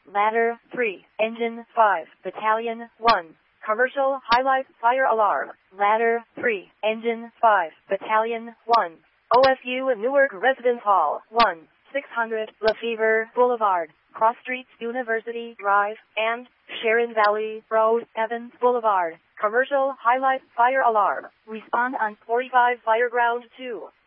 Ladder 3, Engine 5, Battalion 1. Commercial Highlight Fire Alarm. Ladder 3, Engine 5, Battalion 1. OSU Newark Residence Hall 1-600 Lefevre Boulevard, Cross Streets University Drive, and Sharon Valley Road, Evans Boulevard. Commercial Highlight Fire Alarm. Respond on 45 Fireground 2.